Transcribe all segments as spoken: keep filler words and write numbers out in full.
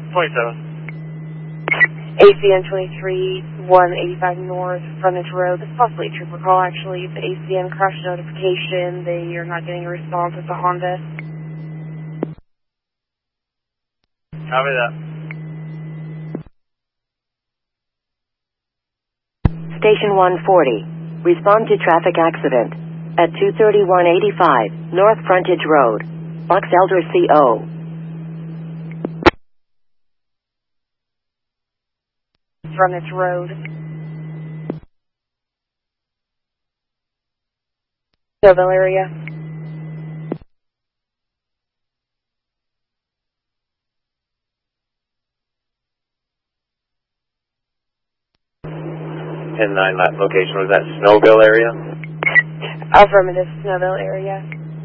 twenty-seven. A C N twenty-three, one eighty-five North, Frontage Road. This is possibly a trooper call, actually. The A C N crash notification. They are not getting a response with the Honda. Copy that. Station one forty. Respond to traffic accident at two thirty-one eighty-five North Frontage Road, Box Elder C O. Frontage Road. Snowville area. ten nine, that location was that Snowville area? Affirmative, Snowville area.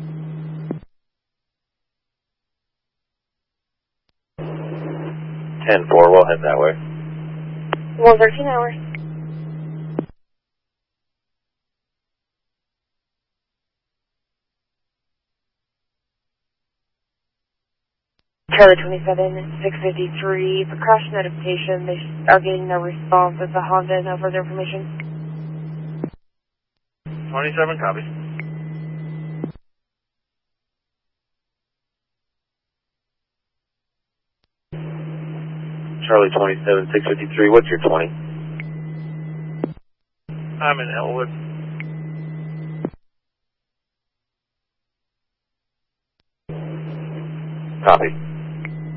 ten four, we'll head that way. one thirteen hours. Charlie twenty-seven, six fifty-three, for crash notification, they are getting no response with the Honda, no further information. twenty-seven, copy. Charlie twenty-seven, six fifty-three, what's your twenty? I'm in Elwood. Copy.